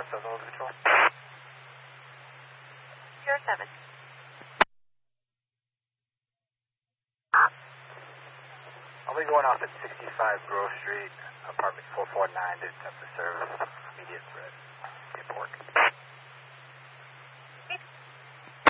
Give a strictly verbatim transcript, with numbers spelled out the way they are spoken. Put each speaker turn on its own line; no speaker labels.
zero seven, over control.
Zero seven.
I'll be going off at sixty-five Grove Street, apartment four four nine to attempt the service.